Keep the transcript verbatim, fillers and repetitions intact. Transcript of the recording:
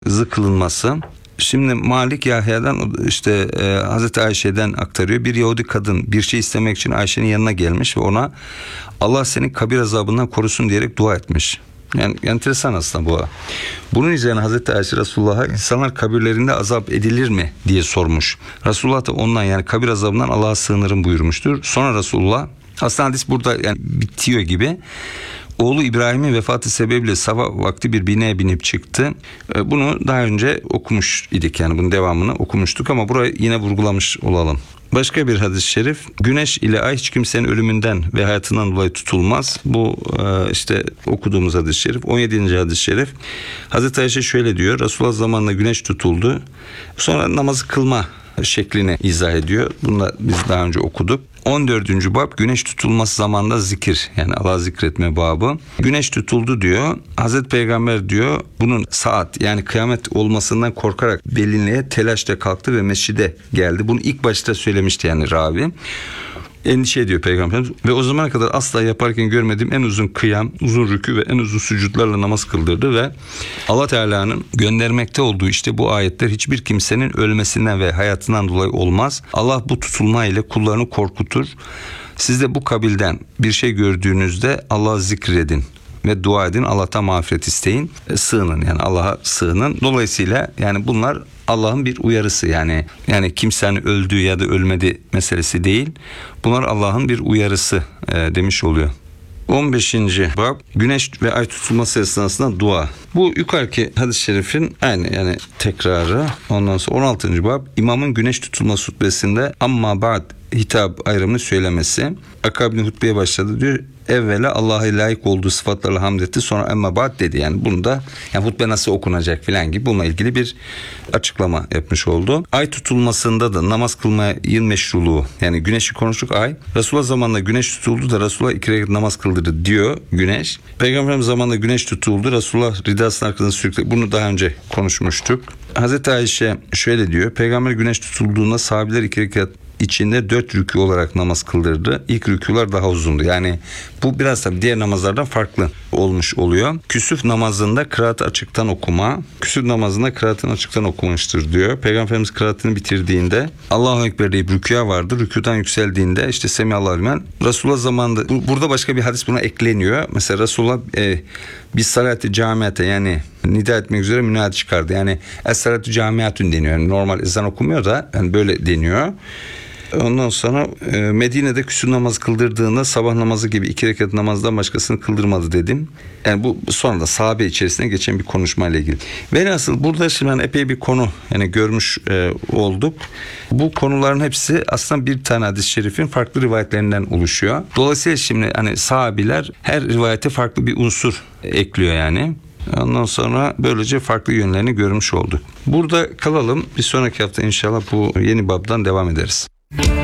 namazı kılınması. Şimdi Malik Yahya'dan işte e, Hazreti Ayşe'den aktarıyor. Bir Yahudi kadın bir şey istemek için Ayşe'nin yanına gelmiş ve ona Allah seni kabir azabından korusun diyerek dua etmiş. Yani enteresan aslında bu. Bunun üzerine Hazreti Ayşe Resulullah'a insanlar kabirlerinde azap edilir mi diye sormuş. Resulullah da ondan yani kabir azabından Allah'a sığınırım buyurmuştur. Sonra Resulullah aslında hadis burada yani bitiyor gibi. Oğlu İbrahim'in vefatı sebebiyle sabah vakti bir bineğe binip çıktı. Bunu daha önce okumuş idik yani bunun devamını okumuştuk ama burayı yine vurgulamış olalım. Başka bir hadis-i şerif, güneş ile ay hiç kimsenin ölümünden ve hayatından dolayı tutulmaz. Bu işte okuduğumuz hadis-i şerif. on yedinci hadis-i şerif. Hazreti Ayşe şöyle diyor, Resulullah zamanında güneş tutuldu. Sonra namazı kılma şeklini izah ediyor. Bunu da biz daha önce okuduk. on dördüncü bab güneş tutulması zamanında zikir yani Allah zikretme babı. Güneş tutuldu diyor. Hazreti Peygamber diyor bunun saat yani kıyamet olmasından korkarak Belinli'ye telaşla kalktı ve mescide geldi. Bunu ilk başta söylemişti yani ravi. Endişe ediyor Peygamber ve o zamana kadar asla yaparken görmediğim en uzun kıyam, uzun rükû ve en uzun sucudlarla namaz kıldırdı ve Allah Teala'nın göndermekte olduğu işte bu ayetler hiçbir kimsenin ölmesinden ve hayatından dolayı olmaz. Allah bu tutulma ile kullarını korkutur. Siz de bu kabilden bir şey gördüğünüzde Allah'ı zikredin ve dua edin, Allah'tan mağfiret isteyin, sığının yani Allah'a sığının. Dolayısıyla yani bunlar Allah'ın bir uyarısı yani yani kimsenin öldüğü ya da ölmedi meselesi değil. Bunlar Allah'ın bir uyarısı e, demiş oluyor. on beşinci bab güneş ve ay tutulması esnasında dua. Bu yukarıki hadis-i şerifin aynı yani tekrarı. Ondan sonra on altıncı bab imamın güneş tutulması hutbesinde amma ba'd hitap ayrımını söylemesi. Akabinde hutbeye başladı diyor. Evvela Allah'a layık olduğu sıfatlarla hamd etti. Sonra emme ba'd dedi. Yani bunu da yani hutbe nasıl okunacak filan gibi bununla ilgili bir açıklama yapmış oldu. Ay tutulmasında da namaz kılmayın meşruluğu. Yani güneşi konuştuk ay. Resulullah zamanında güneş tutuldu da Resulullah iki rekat namaz kıldırdı diyor güneş. Peygamberimiz zamanında güneş tutuldu. Resulullah ridasının arkasında sürükledi. Bunu daha önce konuşmuştuk. Hazreti Ayşe şöyle diyor. Peygamber güneş tutulduğunda sahabeler iki rekat içinde dört rükû olarak namaz kıldırdı. İlk rükûlar daha uzundu. Yani bu biraz tabii diğer namazlardan farklı olmuş oluyor. Küsüf namazında kıraatı açıktan okuma. Küsüf namazında kıraatını açıktan okumıştır diyor. Peygamberimiz kıraatını bitirdiğinde Allahu Ekber deyip rükûya vardı. Rükûdan yükseldiğinde işte Semihallahu limen. Resulullah zamanında bu, burada başka bir hadis buna ekleniyor. Mesela Resulullah e, biz salat-ı camiyete yani nida etmek üzere münadi çıkardı. Yani es-salatü camiyatun deniyor. Yani normal ezan okumuyor da yani böyle deniyor. Ondan sonra e, Medine'de küsur namaz kıldırdığında sabah namazı gibi iki rekat namazdan başkasını kıldırmadı dedim. Yani bu sonra da sahabe içerisinde geçen bir konuşmayla ilgili. Velhasıl burada şimdi yani epey bir konu yani görmüş e, olduk. Bu konuların hepsi aslında bir tane hadis-i şerifin farklı rivayetlerinden oluşuyor. Dolayısıyla şimdi hani sahabiler her rivayete farklı bir unsur ekliyor yani. Ondan sonra böylece farklı yönlerini görmüş olduk. Burada kalalım. Bir sonraki hafta inşallah bu yeni babdan devam ederiz.